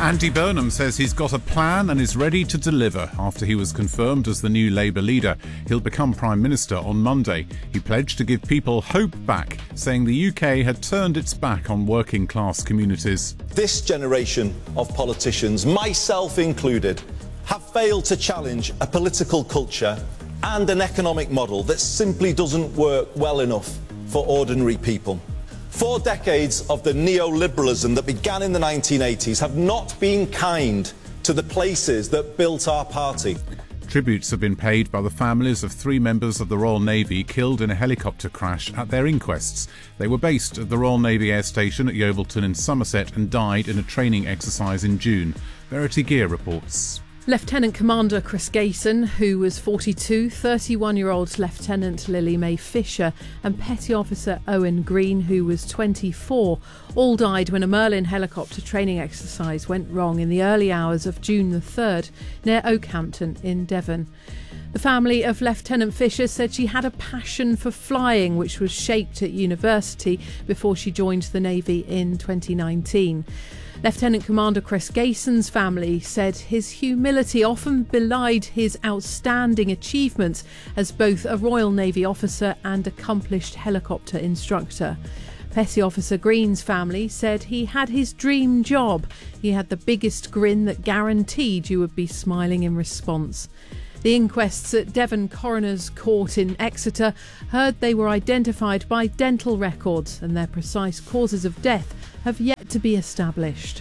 Andy Burnham says he's got a plan and is ready to deliver after he was confirmed as the new Labour leader. He'll become Prime Minister on Monday. He pledged to give people hope back, saying the UK had turned its back on working class communities. This generation of politicians, myself included, have failed to challenge a political culture and an economic model that simply doesn't work well enough for ordinary people. 4 decades of the neoliberalism that began in the 1980s have not been kind to the places that built our party. Tributes have been paid by the families of 3 members of the Royal Navy killed in a helicopter crash at their inquests. They were based at the Royal Navy Air Station at Yeovilton in Somerset and died in a training exercise in June. Verity Gear reports. Lieutenant Commander Chris Gayson, who was 42, 31-year-old Lieutenant Lily Mae Fisher and Petty Officer Owen Green, who was 24, all died when a Merlin helicopter training exercise went wrong in the early hours of June the 3rd near Oakhampton in Devon. The family of Lieutenant Fisher said she had a passion for flying, which was shaped at university before she joined the Navy in 2019. Lieutenant Commander Chris Gayson's family said his humility often belied his outstanding achievements as both a Royal Navy officer and accomplished helicopter instructor. Petty Officer Green's family said he had his dream job. He had the biggest grin that guaranteed you would be smiling in response. The inquests at Devon Coroner's Court in Exeter heard they were identified by dental records, and their precise causes of death have yet to be established.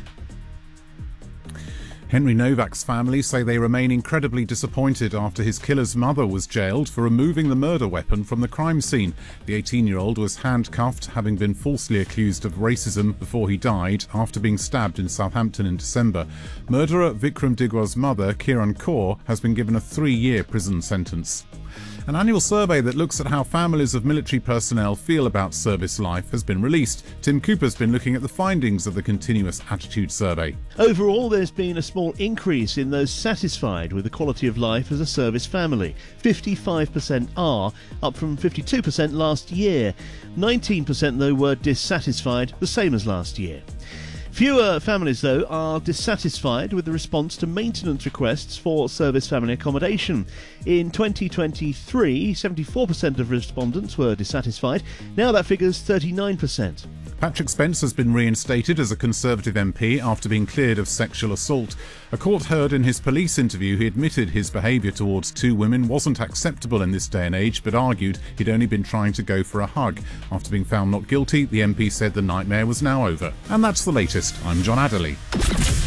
Henry Novak's family say they remain incredibly disappointed after his killer's mother was jailed for removing the murder weapon from the crime scene. The 18-year-old was handcuffed, having been falsely accused of racism before he died after being stabbed in Southampton in December. Murderer Vikram Digwa's mother, Kiran Kaur, has been given a 3-year prison sentence. An annual survey that looks at how families of military personnel feel about service life has been released. Tim Cooper's been looking at the findings of the Continuous Attitude Survey. Overall, there's been a small increase in those satisfied with the quality of life as a service family. 55% are, up from 52% last year. 19% though were dissatisfied, the same as last year. Fewer families, though, are dissatisfied with the response to maintenance requests for service family accommodation. In 2023, 74% of respondents were dissatisfied. Now that figure's 39%. Patrick Spence has been reinstated as a Conservative MP after being cleared of sexual assault. A court heard in his police interview he admitted his behaviour towards 2 women wasn't acceptable in this day and age, but argued he'd only been trying to go for a hug. After being found not guilty, the MP said the nightmare was now over. And that's the latest. I'm John Adderley. 9,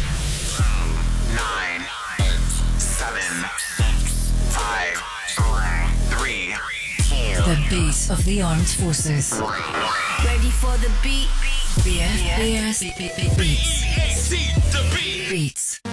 7, 5, 4, 3, 2. The beat of the armed forces. Ready for the beat? BS Beats. Beats.